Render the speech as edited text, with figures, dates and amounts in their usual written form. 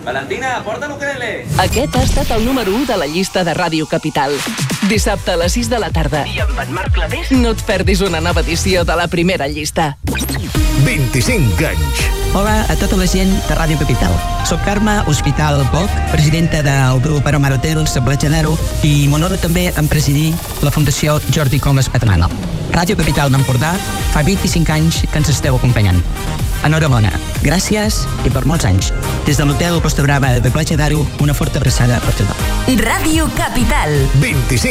Valentina, porta l'ukelele. Aquest ha estat el número 1 de la llista de Ràdio Capital. Dissabte a les 6 de la tarda. I amb en Marc Clavés no et perdis una nova edició de la primera llista. 25 anys. Hola a tota la gent de Ràdio Capital. Soc Carme Hospital Poc, presidenta del grup Aromar Hotels de Platja d'Aro, i m'honora també en presidir la Fundació Jordi Comas Patrana. Ràdio Capital d'Empordà fa 25 anys que ens esteu acompanyant. Enhorabona, gràcies i per molts anys. Des de l'Hotel Costa Brava de Platja d'Aro, una forta abraçada per tothom. Ràdio Capital. 25